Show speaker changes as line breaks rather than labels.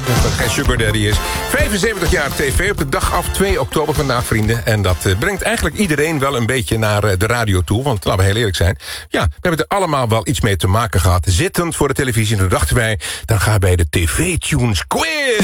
dat geen sugar daddy is. 75 jaar tv op de dag af 2 oktober vandaag, vrienden. En dat brengt eigenlijk iedereen wel een beetje naar de radio toe. Want laten we heel eerlijk zijn. Ja, we hebben er allemaal wel iets mee te maken gehad. Zittend voor de televisie. En toen dachten wij, dan gaan wij de TV-tunes quiz.